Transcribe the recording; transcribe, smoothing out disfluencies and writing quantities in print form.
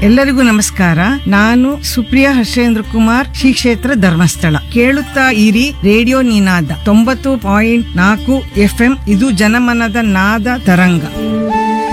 ಎಲ್ಲರಿಗೂ ನಮಸ್ಕಾರ. ನಾನು ಸುಪ್ರಿಯಾ ಹರ್ಷೇಂದ್ರ ಕುಮಾರ್, ಶ್ರೀ ಕ್ಷೇತ್ರ ಧರ್ಮಸ್ಥಳ. ಕೇಳುತ್ತಾ ಇರಿ ರೇಡಿಯೋ ನಿನಾದ 90.4 FM. ಇದು ಜನಮನದ ನಾದ ತರಂಗ.